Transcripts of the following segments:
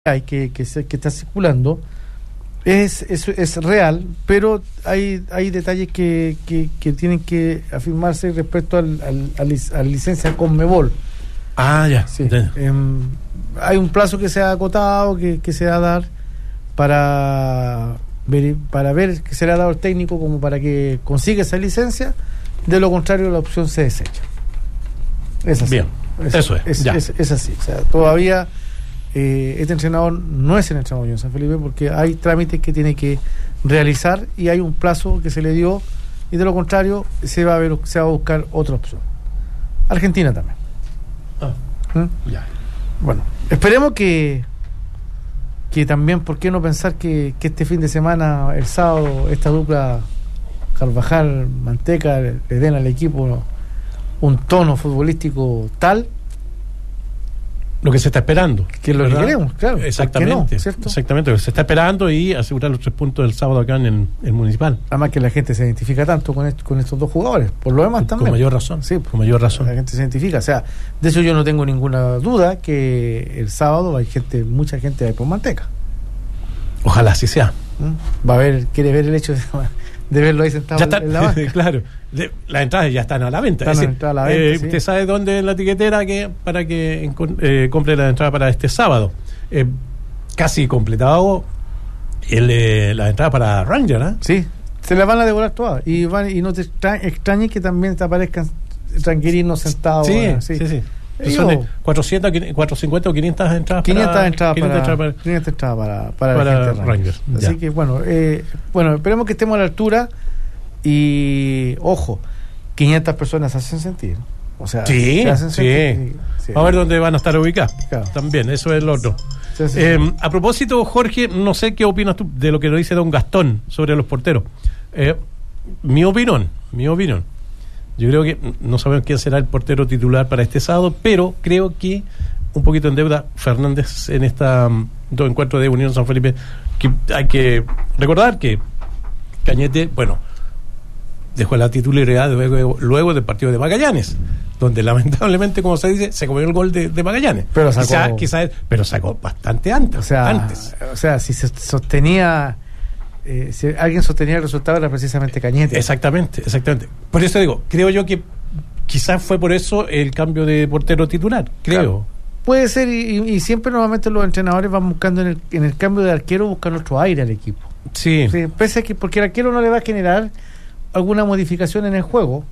hay que está circulando es real, pero hay detalles que tienen que afirmarse respecto a la licencia Conmebol. Ya. Sí. Hay un plazo que se ha acotado, que se va a dar para ver que se le ha dado al técnico como para que consiga esa licencia. De lo contrario, la opción se desecha. Es así. Bien, eso es. Es así. O sea, todavía este entrenador no es el entrenador de San Felipe porque hay trámites que tiene que realizar y hay un plazo que se le dio, y de lo contrario se va a buscar otra opción. Argentina también. Ya. Bueno, esperemos que también, ¿por qué no pensar que este fin de semana, el sábado, esta dupla Carvajal, Manteca le den al equipo un tono futbolístico tal, lo que se está esperando, que lo que queremos, claro. Exactamente, no, ¿cierto? Exactamente, se está esperando, y asegurar los 3 puntos del sábado acá en el Municipal. Además que la gente se identifica tanto con estos dos jugadores, por lo demás también. Con mayor razón, sí, con mayor razón. La gente se identifica, o sea, de eso yo no tengo ninguna duda que el sábado mucha gente va a ir por Manteca. Ojalá así sea. Quiere ver el hecho de verlo ahí sentado en la banca. Claro, las entradas ya están a la venta. Sí. Usted sabe dónde en la tiquetera para que compre la entrada para este sábado. Casi completado la entrada para Ranger, ¿eh? Sí, se las van a devorar todas. Y no te extrañes que también te aparezcan ranguerinos sentados. Sí. Son de 400, 450 o 500 entradas 500 entradas para la gente Rangers. Así que bueno, esperemos que estemos a la altura. Y ojo, 500 personas hacen sentir. O sea, sí. Vamos a ver dónde van a estar ubicadas. Claro. También, eso es lo otro. A propósito, Jorge, no sé qué opinas tú de lo que nos dice don Gastón sobre los porteros. Mi opinión. Yo creo que no sabemos quién será el portero titular para este sábado, pero creo que un poquito en deuda Fernández en esta dos encuentros de Unión San Felipe, que hay que recordar que Cañete, dejó la titularidad luego del partido de Magallanes, donde lamentablemente, como se dice, se comió el gol de Magallanes. Pero sacó bastante antes. O sea, si se sostenía, si alguien sostenía el resultado, era precisamente Cañete. Exactamente. Por eso digo, creo yo que quizás fue por eso el cambio de portero titular, creo. Claro. Puede ser, y siempre normalmente los entrenadores van buscando en el cambio de arquero, buscan otro aire al equipo. Sí. Pese a que, porque el arquero no le va a generar alguna modificación en el juego,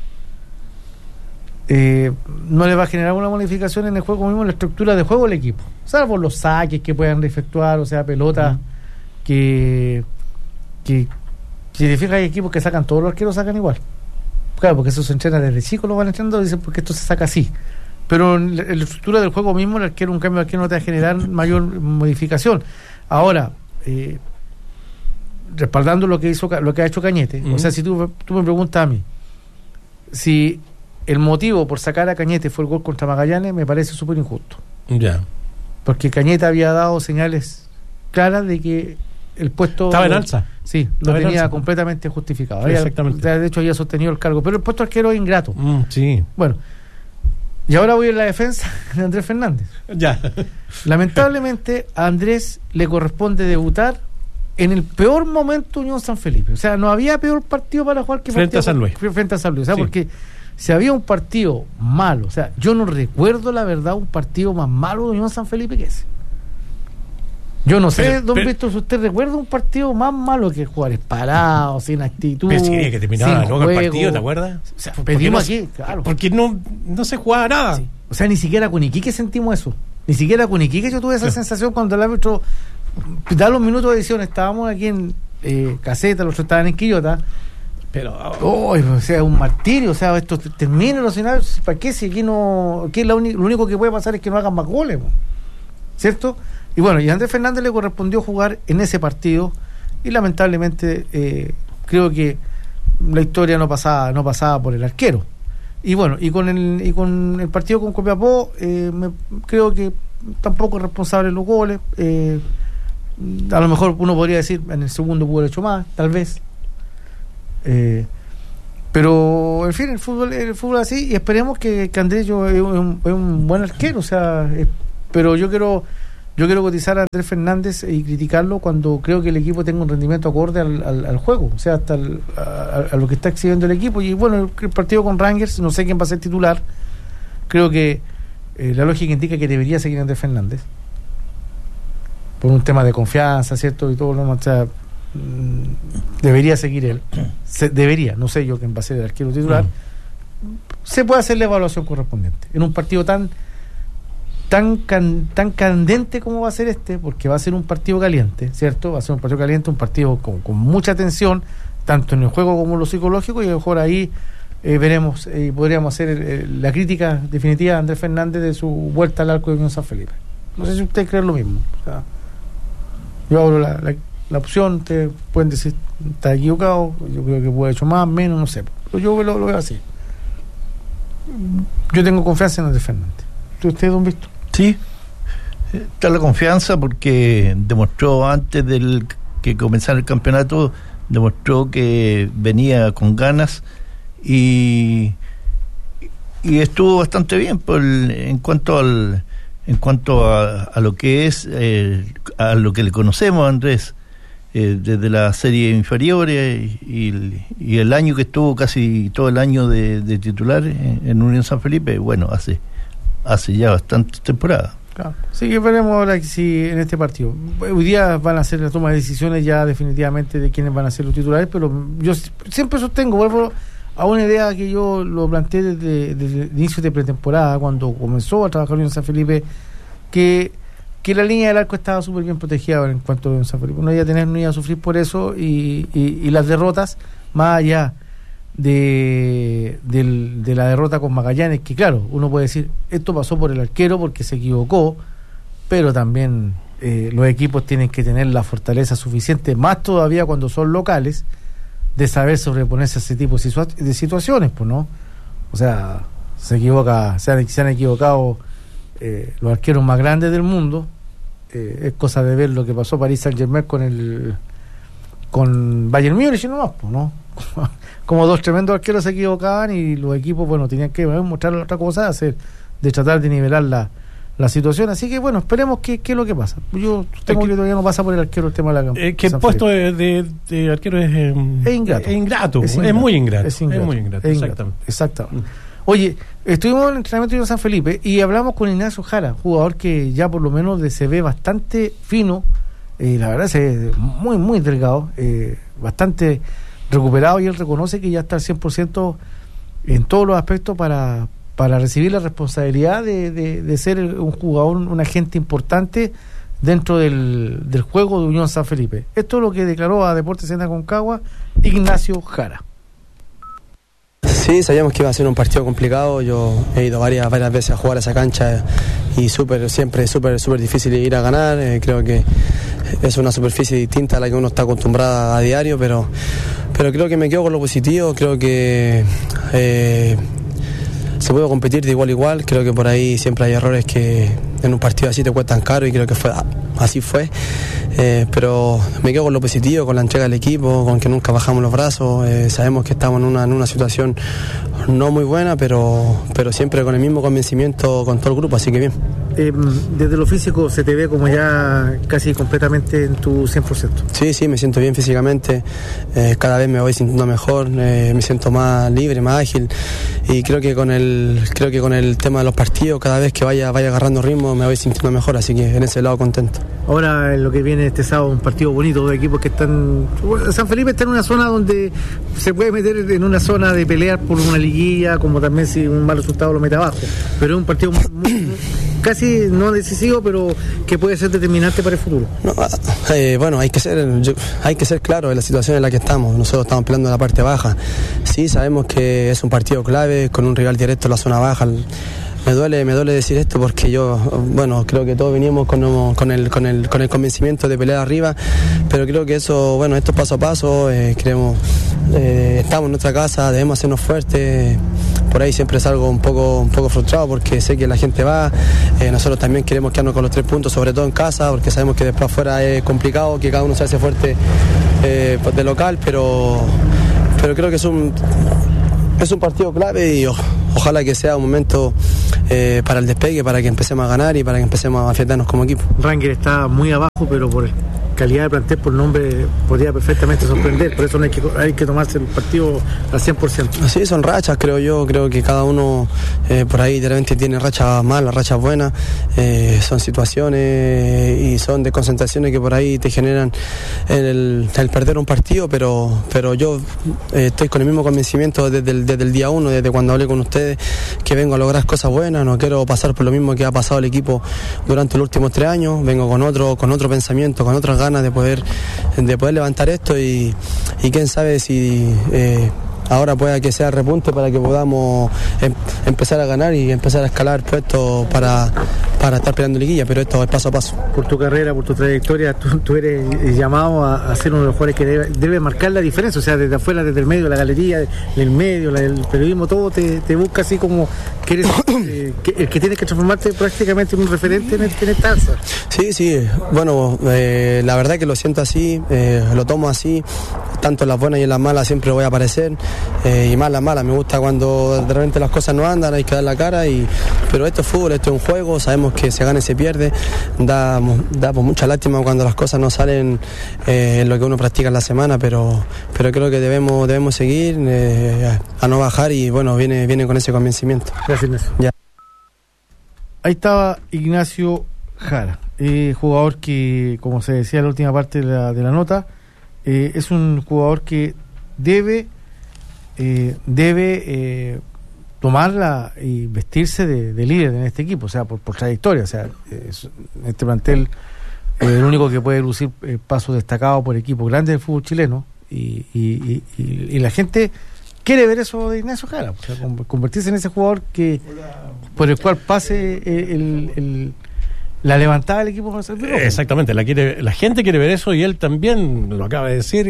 no le va a generar alguna modificación en el juego mismo, en la estructura de juego del equipo, salvo los saques que puedan efectuar, o sea, pelotas que si te fijas, hay equipos que sacan, todos los arqueros sacan igual, claro, porque eso se entrena desde chicos, lo van entrenando, dicen porque esto se saca así, pero en la estructura del juego mismo, el arquero, un cambio de arquero no te va a generar mayor modificación. Ahora, respaldando lo que ha hecho Cañete, o sea, si tú me preguntas a mí si el motivo por sacar a Cañete fue el gol contra Magallanes, me parece súper injusto. Ya. Porque Cañete había dado señales claras de que el puesto estaba en alza. Sí, lo tenía completamente justificado. Exactamente. De hecho, había sostenido el cargo, pero el puesto arquero es ingrato. Sí. Bueno, y ahora voy a la defensa de Andrés Fernández. Ya. Lamentablemente a Andrés le corresponde debutar en el peor momento Unión San Felipe. O sea, no había peor partido para jugar que frente a San Luis. Frente a San Luis. O sea, porque si había un partido malo, o sea, yo no recuerdo la verdad un partido más malo de Unión San Felipe que ese. Yo no sé, don Víctor, si usted recuerda un partido más malo que jugar parado, sin actitud. Pero sí, que terminaba luego el partido, ¿te acuerdas? O sea, pedimos aquí, claro. Porque no se jugaba nada. Sí. O sea, ni siquiera con Iquique sentimos eso. Ni siquiera con Iquique yo tuve esa sensación cuando el árbitro da los minutos de edición. Estábamos aquí en Caseta, los otros estaban en Quillota. Pero o sea, un martirio. O sea, esto termina los finales. ¿Para qué? Si aquí no. Aquí lo único que puede pasar es que no hagan más goles, ¿cierto? Y bueno, y a Andrés Fernández le correspondió jugar en ese partido. Y lamentablemente creo que la historia no pasaba por el arquero. Y bueno, y con el partido con Copiapó, creo que tampoco es responsable de los goles. A lo mejor uno podría decir en el segundo pudo haber hecho más, tal vez. Pero en fin, el fútbol es así, y esperemos que Andrés es un buen arquero, o sea, pero yo quiero yo quiero cotizar a Andrés Fernández y criticarlo cuando creo que el equipo tenga un rendimiento acorde al juego, o sea, hasta a lo que está exhibiendo el equipo. Y bueno, el partido con Rangers, no sé quién va a ser titular. Creo que la lógica indica que debería seguir Andrés Fernández por un tema de confianza, ¿cierto? Y todo lo demás, o sea, debería seguir él. Debería, no sé yo quién va a ser el arquero titular. Se puede hacer la evaluación correspondiente en un partido tan candente como va a ser porque va a ser un partido caliente, ¿cierto? Va a ser un partido caliente, un partido con mucha tensión, tanto en el juego como en lo psicológico, y a lo mejor ahí veremos y podríamos hacer la crítica definitiva a Andrés Fernández de su vuelta al arco de Unión San Felipe. No sé si ustedes creen lo mismo. O sea, yo abro la opción, ustedes pueden decir está equivocado, yo creo que puede haber hecho más, menos, no sé, pero yo lo veo así. Yo tengo confianza en Andrés Fernández. ¿Ustedes han visto? Sí, está la confianza porque demostró antes del que comenzara el campeonato, demostró que venía con ganas y estuvo bastante bien en cuanto a lo que es a lo que le conocemos a Andrés desde la serie inferiores y el año que estuvo casi todo el año de titular en Unión San Felipe, bueno, hace ya bastantes temporadas. Claro. Sí, que veremos ahora si en este partido. Hoy día van a hacer la toma de decisiones ya definitivamente de quiénes van a ser los titulares, pero yo siempre sostengo, vuelvo a una idea que yo lo planteé desde el inicio de pretemporada, cuando comenzó a trabajar en San Felipe, que la línea del arco estaba súper bien protegida en cuanto a San Felipe. No iba a sufrir por eso y las derrotas, más allá de la derrota con Magallanes, que claro, uno puede decir esto pasó por el arquero porque se equivocó, pero también los equipos tienen que tener la fortaleza suficiente, más todavía cuando son locales, de saber sobreponerse a ese tipo de situaciones, pues, ¿no? O sea, se han equivocado los arqueros más grandes del mundo. Es cosa de ver lo que pasó Paris Saint-Germain con Bayern Múnich nomás, pues, ¿no? Como dos tremendos arqueros se equivocaban y los equipos, bueno, tenían que mostrar otra cosa, de tratar de nivelar la situación. Así que, bueno, esperemos qué es lo que pasa. Yo tengo que todavía no pasa por el arquero el tema de la campaña. Que el puesto de arquero es ingrato. Es muy ingrato. Exactamente. Oye, estuvimos en el entrenamiento de San Felipe y hablamos con Ignacio Jara, jugador que ya por lo menos se ve bastante fino, la verdad se ve muy, muy delgado, bastante recuperado, y él reconoce que ya está al 100% en todos los aspectos para recibir la responsabilidad de ser un jugador, un agente importante dentro del juego de Unión San Felipe. Esto es lo que declaró a Deportes en Aconcagua Ignacio Jara. Sí, sabíamos que iba a ser un partido complicado. Yo he ido varias veces a jugar a esa cancha y siempre súper difícil ir a ganar. Creo que es una superficie distinta a la que uno está acostumbrado a diario, pero creo que me quedo con lo positivo. Creo que se puede competir de igual a igual. Creo que por ahí siempre hay errores que en un partido así te cuestan caro, y creo que así fue. Pero me quedo con lo positivo, con la entrega del equipo, con que nunca bajamos los brazos. Sabemos que estamos en una situación no muy buena, pero siempre con el mismo convencimiento con todo el grupo, así que bien. Desde lo físico se te ve como ya casi completamente en tu 100%. Sí, me siento bien físicamente, cada vez me voy sintiendo mejor, me siento más libre, más ágil, y creo que con el tema de los partidos, cada vez que vaya agarrando ritmo me voy sintiendo mejor, así que en ese lado contento. Ahora en lo que viene este sábado, un partido bonito de equipos que están... San Felipe está en una zona donde se puede meter en una zona de pelear por una liguilla, como también si un mal resultado lo mete abajo, pero es un partido casi no decisivo, pero que puede ser determinante para el futuro. No, bueno, hay que ser claro en la situación en la que estamos. Nosotros estamos peleando en la parte baja. Sí, sabemos que es un partido clave con un rival directo en la zona baja. Me duele decir esto porque creo que todos venimos con el convencimiento de pelear arriba, pero creo que eso, esto es paso a paso. Estamos en nuestra casa, debemos hacernos fuertes. Por ahí siempre salgo un poco frustrado porque sé que la gente va. Nosotros también queremos quedarnos con los 3 puntos, sobre todo en casa, porque sabemos que después afuera es complicado, que cada uno se hace fuerte de local, pero creo que es un partido clave y ojalá que sea un momento para el despegue, para que empecemos a ganar y para que empecemos a afianzarnos como equipo. Rangers está muy abajo, pero por calidad de plantel, por nombre, podría perfectamente sorprender. Por eso no hay que tomarse el partido al 100%. Sí, son rachas, creo yo. Creo que cada uno por ahí de repente tiene rachas malas, rachas buenas. Son situaciones y son desconcentraciones que por ahí te generan el perder un partido, pero yo estoy con el mismo convencimiento desde el día 1, desde cuando hablé con ustedes, que vengo a lograr cosas buenas. No quiero pasar por lo mismo que ha pasado el equipo durante los últimos 3 años. Vengo con otro pensamiento, con otras ganas de poder levantar esto y quién sabe si ahora pueda que sea repunte para que podamos empezar a ganar y empezar a escalar puestos para estar peleando liguilla, pero esto es paso a paso. Por tu carrera, por tu trayectoria, tú eres llamado a ser uno de los jugadores que debe marcar la diferencia, o sea, desde afuera, desde el medio, de la galería, del medio, del periodismo, todo te busca así como que eres el que tienes que transformarte prácticamente en un referente en esta alza. Sí, bueno, la verdad que lo siento así, lo tomo así, tanto en las buenas y en las malas siempre voy a aparecer, y más las malas, me gusta cuando de repente las cosas no andan, hay que dar la cara, pero esto es fútbol, esto es un juego, sabemos que se gana y se pierde, da pues mucha lástima cuando las cosas no salen en lo que uno practica en la semana, pero creo que debemos seguir a no bajar y bueno, viene con ese convencimiento. Gracias, Ignacio. Ya. Ahí estaba Ignacio Jara, jugador que, como se decía en la última parte de la nota, es un jugador que debe tomarla y vestirse de líder en este equipo, o sea, por trayectoria, o sea, este plantel el único que puede lucir pasos destacados por equipos grandes del fútbol chileno y la gente quiere ver eso de Ignacio Jara, o sea, convertirse en ese jugador por el cual pase la levantada del equipo. Exactamente, la gente quiere ver eso y él también lo acaba de decir.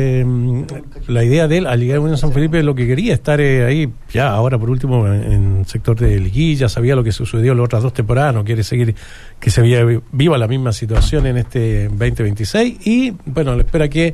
La idea de él al llegar a Unión San Felipe, lo que quería estar ahí, ya ahora por último en sector de liguilla, sabía lo que sucedió las otras 2 temporadas, no quiere seguir que se viva la misma situación en este 2026 y bueno, le espera que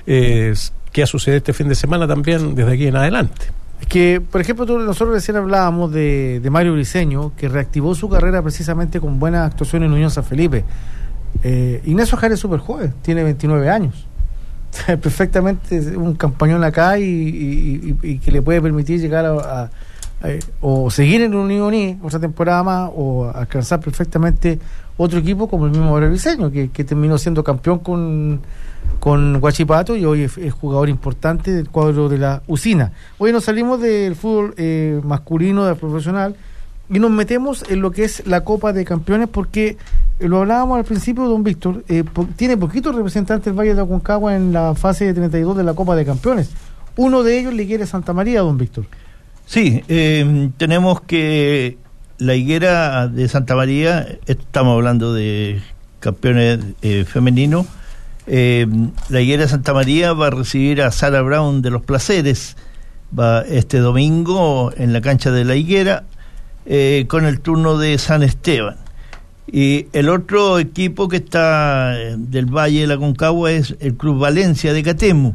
sucede este fin de semana también desde aquí en adelante. Es que, por ejemplo, nosotros recién hablábamos de Mario Briceño, que reactivó su carrera precisamente con buenas actuaciones en Unión San Felipe. Ignacio Jara es súper joven, tiene 29 años. Perfectamente un campañón acá y que le puede permitir llegar o seguir en Unión otra temporada más o alcanzar perfectamente otro equipo como el mismo Mario Briceño, que terminó siendo campeón con Huachipato y hoy es jugador importante del cuadro de la Usina. Hoy nos salimos del fútbol masculino, del profesional, y nos metemos en lo que es la Copa de Campeones, porque lo hablábamos al principio, don Víctor, tiene poquitos representantes el Valle de Aconcagua en la fase de 32 de la Copa de Campeones. Uno de ellos, la Higuera Santa María, don Víctor. Sí, tenemos que la Higuera de Santa María, estamos hablando de campeones femeninos. La Higuera de Santa María va a recibir a Sara Brown de Los Placeres, va este domingo en la cancha de la Higuera, con el turno de San Esteban. Y el otro equipo que está del Valle de la Aconcagua es el Club Valencia de Catemu,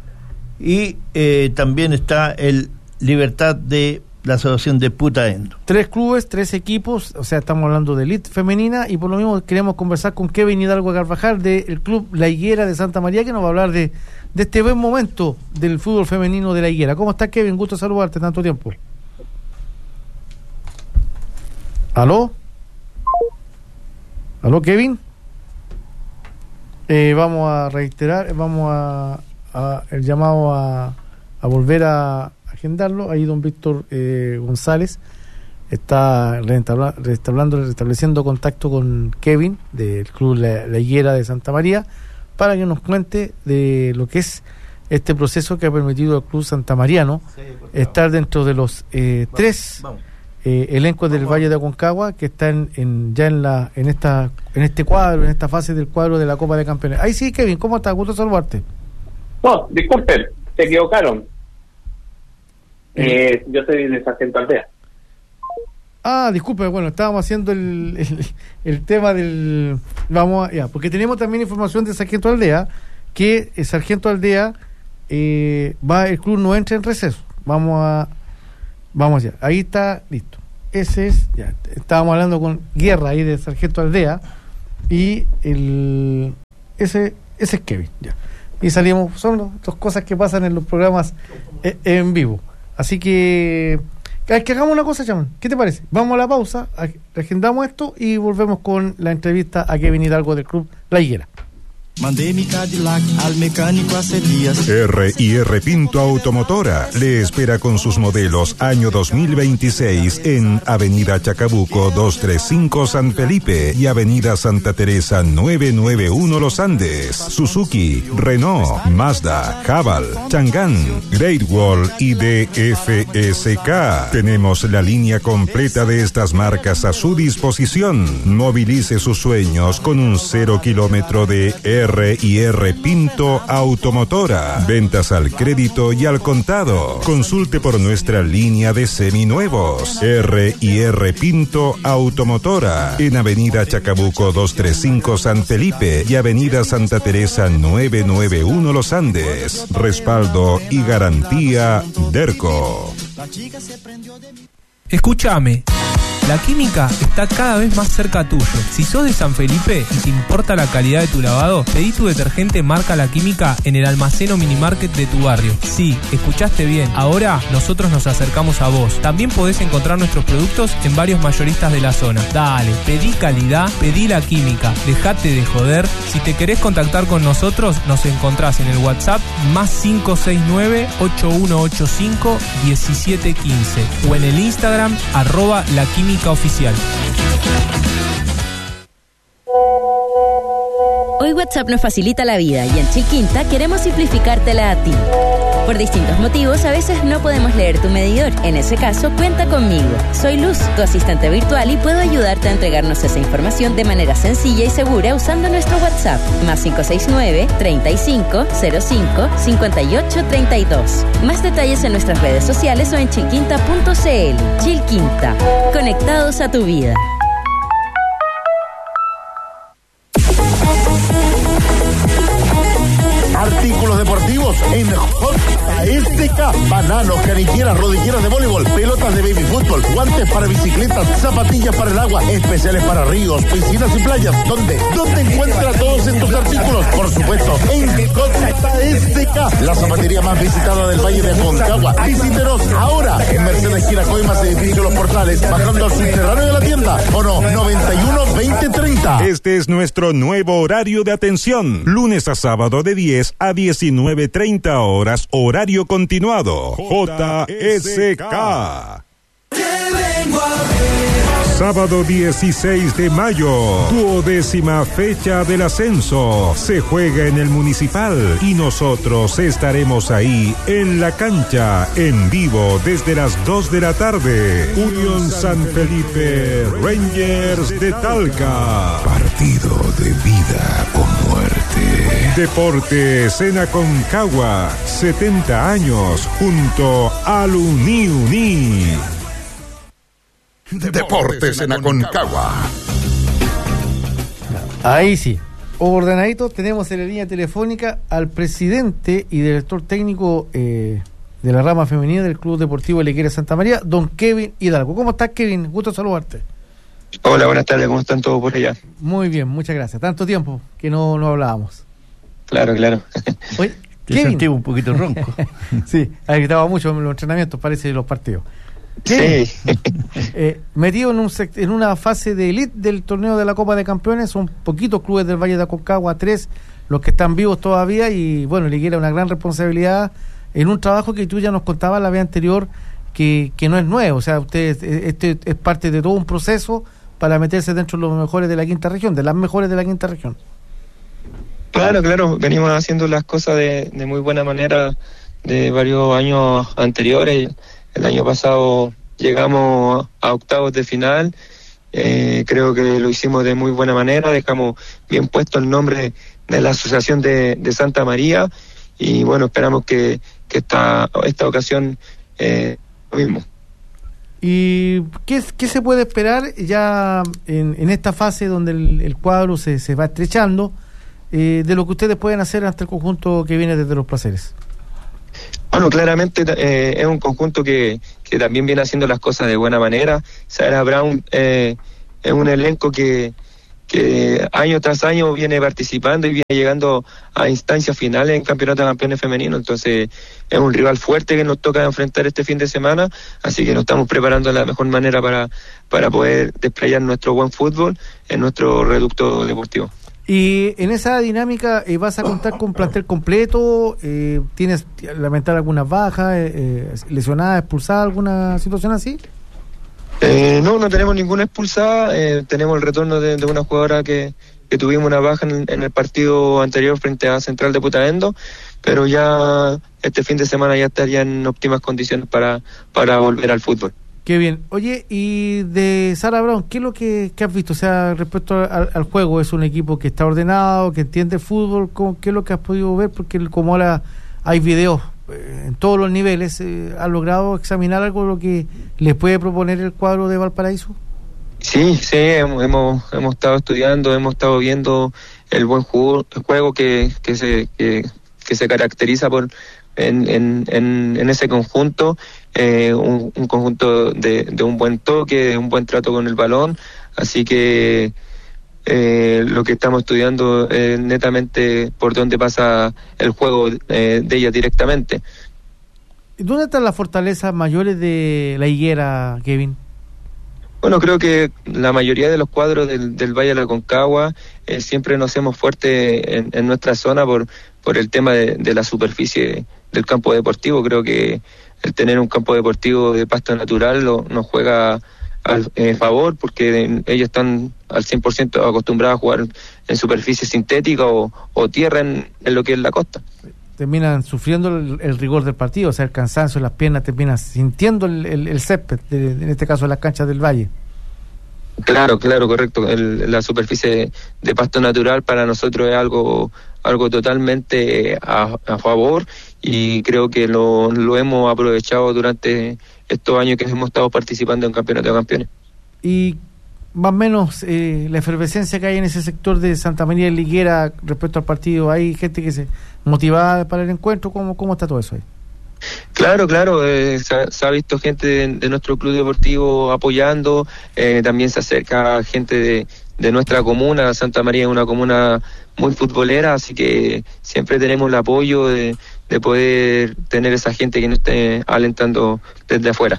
y también está el Libertad de la Asociación de Putaendo. 3 clubes, 3 equipos, o sea, estamos hablando de elite femenina, y por lo mismo queremos conversar con Kevin Hidalgo Carvajal del Club La Higuera de Santa María, que nos va a hablar de este buen momento del fútbol femenino de La Higuera. ¿Cómo estás, Kevin? Gusto saludarte tanto tiempo. ¿Aló, Kevin? Vamos a reiterar, el llamado a volver a agendarlo. Ahí don Víctor González está restableciendo contacto con Kevin del Club La Higuera de Santa María para que nos cuente de lo que es este proceso que ha permitido al Club Santamariano estar dentro de los 3 elencos del Valle de Aconcagua que están en este cuadro, en esta fase del cuadro de la Copa de Campeones. Ahí sí, Kevin, ¿cómo estás? Gusto saludarte. No, disculpen, se equivocaron. Yo soy de Sargento Aldea. Disculpe, bueno, estábamos haciendo el tema del... porque tenemos también información de Sargento Aldea, que Sargento Aldea el club no entra en receso. Vamos Vamos ya, ahí está, listo. Ese es, ya, estábamos hablando con Guerra ahí de Sargento Aldea, y ese es Kevin, ya. Y salimos, son las cosas que pasan en los programas en vivo. Así que hagamos una cosa, Chamán, ¿qué te parece? Vamos a la pausa, agendamos esto y volvemos con la entrevista a Kevin Hidalgo del Club La Higuera. Mandé mi Cadillac al mecánico hace días. R&R Pinto Automotora le espera con sus modelos año 2026 en Avenida Chacabuco 235 San Felipe y Avenida Santa Teresa 991 Los Andes. Suzuki, Renault, Mazda, Haval, Chang'an, Great Wall y DFSK. Tenemos la línea completa de estas marcas a su disposición. Movilice sus sueños con un 0 kilómetro de R&R Pinto Automotora. Ventas al crédito y al contado. Consulte por nuestra línea de seminuevos. R&R Pinto Automotora. En Avenida Chacabuco 235 San Felipe y Avenida Santa Teresa 991 Los Andes. Respaldo y garantía Derco. Escúchame. La Química está cada vez más cerca tuyo. Si sos de San Felipe y te importa la calidad de tu lavado, pedí tu detergente marca La Química en el almacén o minimarket de tu barrio. Sí, escuchaste bien. Ahora nosotros nos acercamos a vos. También podés encontrar nuestros productos en varios mayoristas de la zona. Dale, pedí calidad, pedí La Química. Dejate de joder. Si te querés contactar con nosotros, nos encontrás en el WhatsApp +569 8185 1715 o en el Instagram @laquímica oficial. Hoy WhatsApp nos facilita la vida y en Chilquinta queremos simplificártela a ti. Por distintos motivos, a veces no podemos leer tu medidor. En ese caso, cuenta conmigo. Soy Luz, tu asistente virtual, y puedo ayudarte a entregarnos esa información de manera sencilla y segura usando nuestro WhatsApp +569 35 05 58 32. Más detalles en nuestras redes sociales o en chilquinta.cl. Chilquinta, conectados a tu vida. Artículos deportivos en JSK. Bananos, canilleras, rodilleras de voleibol, pelotas de baby fútbol, guantes para bicicletas, zapatillas para el agua, especiales para ríos, piscinas y playas. ¿Dónde encuentra todos estos artículos? Por supuesto, en JSK, la zapatería más visitada del Valle de Aconcagua. Visítenos ahora en Mercedes Quiracoimas, edificio Los Portales, bajando al subterráneo de la tienda. Fono 91 20 30. Este es nuestro nuevo horario de atención. Lunes a sábado de 10 a 19:30 horas, horario continuado. JSK. Sábado 16 de mayo, 12ª fecha del ascenso. Se juega en el Municipal y nosotros estaremos ahí en la cancha, en vivo desde las 2 de la tarde. Unión San Felipe, Rangers de Talca. Partido de vida o muerte. Deportes en Aconcagua, 70 años junto al Uniuní. Deportes en Aconcagua. Ahí sí, ordenadito, tenemos en la línea telefónica al presidente y director técnico de la rama femenina del Club Deportivo La Higuera Santa María, don Kevin Hidalgo. ¿Cómo estás, Kevin? Gusto saludarte. Hola, buenas tardes, ¿cómo están todos por allá? Muy bien, muchas gracias. Tanto tiempo que no hablábamos. Claro. Oye, te sentí un poquito ronco. Sí, ha gritado mucho en los entrenamientos, parece, de los partidos. Sí. Metido en una fase de elite del torneo de la Copa de Campeones, son poquitos clubes del Valle de Aconcagua, 3 los que están vivos todavía, y bueno, le quiere una gran responsabilidad en un trabajo que tú ya nos contabas la vez anterior que no es nuevo. O sea, usted este es parte de todo un proceso para meterse dentro de los mejores de la quinta región, de las mejores de la quinta región. Claro, venimos haciendo las cosas de muy buena manera de varios años anteriores. El año pasado llegamos a octavos de final, creo que lo hicimos de muy buena manera, dejamos bien puesto el nombre de la Asociación de Santa María, y bueno, esperamos que esta ocasión lo mismo. ¿Y qué se puede esperar ya en esta fase donde el cuadro se va estrechando, de lo que ustedes pueden hacer ante el conjunto que viene desde Los Placeres? Bueno, claramente es un conjunto que también viene haciendo las cosas de buena manera. Sara Brown es un elenco que año tras año viene participando y viene llegando a instancias finales en Campeonato de Campeones Femenino. Entonces es un rival fuerte que nos toca enfrentar este fin de semana, así que nos estamos preparando de la mejor manera para poder desplegar nuestro buen fútbol en nuestro reducto deportivo. Y en esa dinámica vas a contar con plantel completo, ¿tienes lamentar algunas bajas, lesionadas, expulsadas, alguna situación así? No tenemos ninguna expulsada, tenemos el retorno de una jugadora que tuvimos una baja en el partido anterior frente a Central de Putaendo, pero ya este fin de semana ya estaría en óptimas condiciones para volver al fútbol. Qué bien. Oye, y de Sara Brown, ¿qué es lo que has visto? O sea, respecto al juego, ¿es un equipo que está ordenado, que entiende fútbol? ¿Qué es lo que has podido ver? Porque como ahora hay videos en todos los niveles, ¿has logrado examinar algo de lo que les puede proponer el cuadro de Valparaíso? Sí, hemos estado estudiando, hemos estado viendo el buen juego que se caracteriza por en ese conjunto, un conjunto de un buen toque, de un buen trato con el balón, así que lo que estamos estudiando es netamente por dónde pasa el juego de ella directamente. ¿Dónde están las fortalezas mayores de la Higuera, Kevin? Bueno, creo que la mayoría de los cuadros del Valle de la Aconcagua siempre nos hacemos fuertes en nuestra zona por el tema de la superficie del campo deportivo. Creo que el tener un campo deportivo de pasto natural nos juega al favor, porque ellos están al 100% acostumbrados a jugar en superficie sintética o tierra en lo que es la costa. Terminan sufriendo el rigor del partido, o sea, el cansancio, las piernas, terminan sintiendo el césped, en este caso las canchas del Valle. Claro, correcto. La superficie de pasto natural para nosotros es algo totalmente a favor, y creo que lo hemos aprovechado durante estos años que hemos estado participando en Campeonato de Campeones. Y más o menos la efervescencia que hay en ese sector de Santa María de la Higuera respecto al partido, ¿hay gente que se motivada para el encuentro? ¿Cómo está todo eso ahí? Claro, se ha visto gente de nuestro club deportivo apoyando, también se acerca gente de nuestra comuna. Santa María es una comuna muy futbolera, así que siempre tenemos el apoyo de poder tener esa gente que nos esté alentando desde afuera.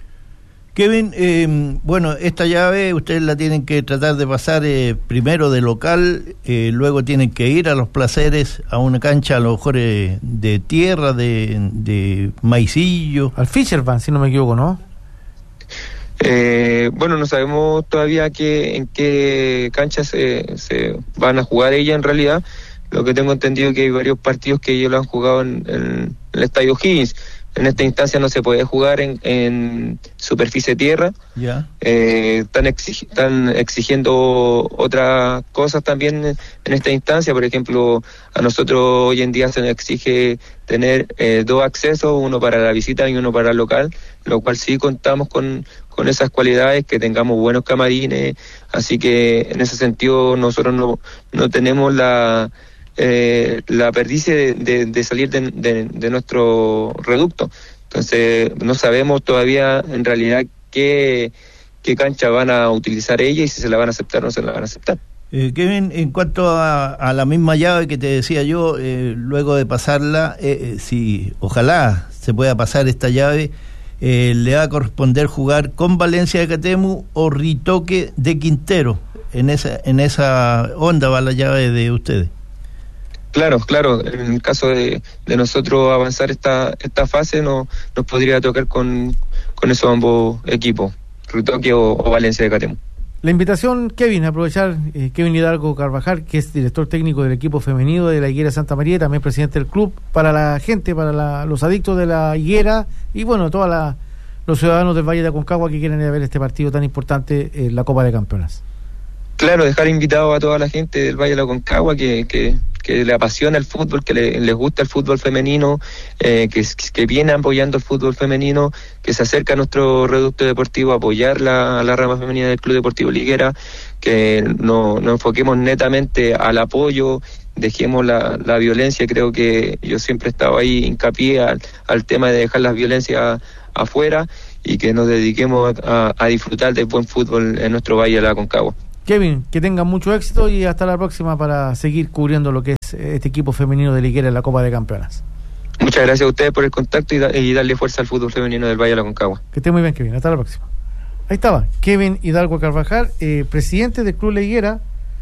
Kevin, bueno, esta llave ustedes la tienen que tratar de pasar primero de local, luego tienen que ir a Los Placeres, a una cancha a lo mejor de tierra, de maicillo. Al Fisherman, si no me equivoco, ¿no? Bueno, no sabemos todavía en qué canchas se van a jugar ella en realidad. Lo que tengo entendido es que hay varios partidos que ellos lo han jugado en el Estadio Higgins. En esta instancia no se puede jugar en superficie tierra. Ya. Están exigiendo otras cosas también en esta instancia. Por ejemplo, a nosotros hoy en día se nos exige tener 2 accesos, uno para la visita y uno para el local, lo cual sí contamos con esas cualidades, que tengamos buenos camarines. Así que en ese sentido nosotros no tenemos la perdicie de salir de nuestro reducto. Entonces no sabemos todavía en realidad qué cancha van a utilizar ella y si se la van a aceptar o no se la van a aceptar. Kevin, en cuanto a la misma llave que te decía yo, luego de pasarla, si ojalá se pueda pasar esta llave, le va a corresponder jugar con Valencia de Catemu o Ritoque de Quintero. En esa onda va la llave de ustedes. Claro, en el caso de nosotros avanzar esta fase nos podría tocar con esos ambos equipos, Ritoque o Valencia de Catemu. La invitación, Kevin, aprovechar, Kevin Hidalgo Carvajal, que es director técnico del equipo femenino de la Higuera Santa María, también presidente del club, para la gente, para los adictos de la Higuera y bueno, todos los ciudadanos del Valle de Aconcagua que quieren ir a ver este partido tan importante en la Copa de Campeonas. Claro, dejar invitado a toda la gente del Valle de Aconcagua que le apasiona el fútbol, que les gusta el fútbol femenino, que viene apoyando el fútbol femenino, que se acerca a nuestro reducto deportivo a apoyar la rama femenina del Club Deportivo Higuera, que nos enfoquemos netamente al apoyo dejemos la violencia. Creo que yo siempre he estado ahí hincapié al tema de dejar las violencias afuera y que nos dediquemos a disfrutar del buen fútbol en nuestro Valle de la Aconcagua. Kevin, que tengan mucho éxito y hasta la próxima para seguir cubriendo lo que es este equipo femenino de Liguera en la Copa de Campeonas. Muchas gracias a ustedes por el contacto y darle fuerza al fútbol femenino del Valle de la Aconcagua. Que esté muy bien, Kevin. Hasta la próxima. Ahí estaba, Kevin Hidalgo Carvajal, presidente del Club Liguera,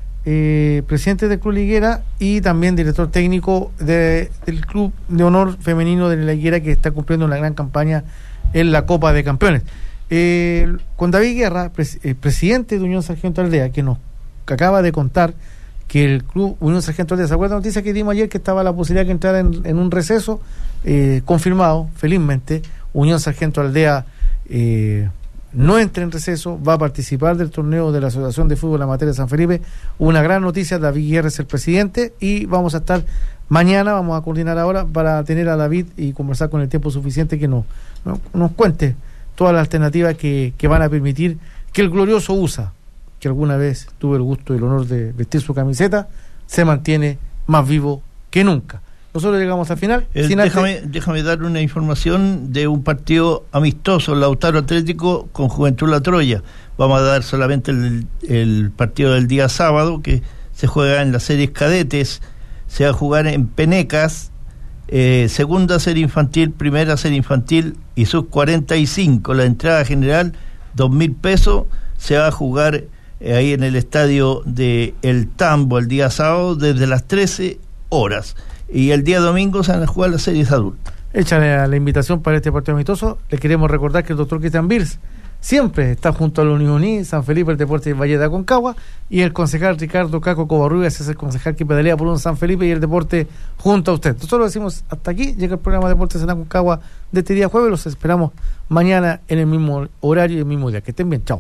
y también director técnico del Club de Honor Femenino de la Higuera, que está cumpliendo una gran campaña en la Copa de Campeones. Con David Guerra, presidente de Unión Sargento Aldea, que nos acaba de contar que el Club Unión Sargento Aldea, ¿se acuerda la noticia que dimos ayer que estaba la posibilidad de que entrara en un receso? Confirmado, felizmente, Unión Sargento Aldea no entra en receso, va a participar del torneo de la Asociación de Fútbol Amateur de San Felipe. Una gran noticia, David Guerra es el presidente y vamos a estar mañana, vamos a coordinar ahora para tener a David y conversar con el tiempo suficiente que nos cuente todas las alternativas que van a permitir que el glorioso USA, que alguna vez tuve el gusto y el honor de vestir su camiseta, se mantiene más vivo que nunca. Nosotros llegamos al final. Déjame dar una información de un partido amistoso, Lautaro Atlético con Juventud La Troya. Vamos a dar solamente el partido del día sábado, que se juega en las series cadetes. Se va a jugar en Penecas, segunda serie infantil, primera serie infantil y sub 45. La entrada general, 2.000 pesos. Se va a jugar ahí en el estadio de El Tambo el día sábado desde las 13 horas. Y el día domingo se van a jugar las series adultas. Échale la invitación para este partido amistoso. Le queremos recordar que el doctor Cristian Birs siempre está junto a la Unión San Felipe, el Deporte de Valle de Aconcagua, y el concejal Ricardo Caco Covarrubias es el concejal que pedalea por un San Felipe y el deporte junto a usted. Nosotros decimos hasta aquí, llega el programa Deportes en Aconcagua de este día jueves. Los esperamos mañana en el mismo horario y el mismo día. Que estén bien, chao.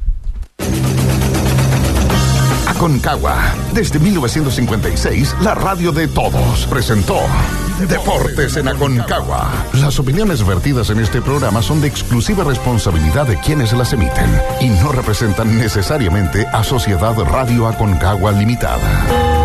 Aconcagua, desde 1956, la radio de todos, presentó Deportes en Aconcagua. Las opiniones vertidas en este programa son de exclusiva responsabilidad de quienes las emiten y no representan necesariamente a Sociedad Radio Aconcagua Limitada.